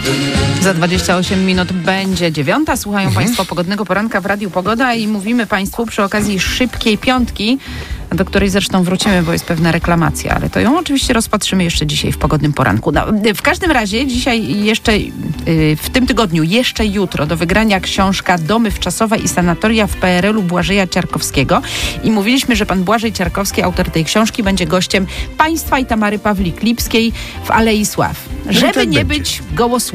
Za 28 minut będzie 9. Słuchają Państwo Pogodnego Poranka w Radiu Pogoda i mówimy Państwu przy okazji szybkiej piątki, do której zresztą wrócimy, bo jest pewna reklamacja, ale to ją oczywiście rozpatrzymy jeszcze dzisiaj w Pogodnym Poranku. No, w każdym razie dzisiaj jeszcze, w tym tygodniu, jeszcze jutro do wygrania książka Domy wczasowe i sanatoria w PRL-u Błażeja Ciarkowskiego. I mówiliśmy, że pan Błażej Ciarkowski, autor tej książki, będzie gościem Państwa i Tamary Pawlik-Lipskiej w Alei Sław. Żeby nie być gołosłownym,